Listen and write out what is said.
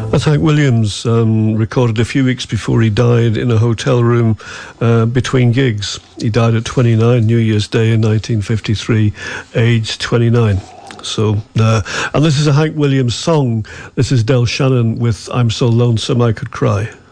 That's Hank Williams, recorded a few weeks before he died in a hotel room between gigs. He died at 29, New Year's Day in 1953, aged 29. So, and this is a Hank Williams song. This is Del Shannon with I'm So Lonesome I Could Cry.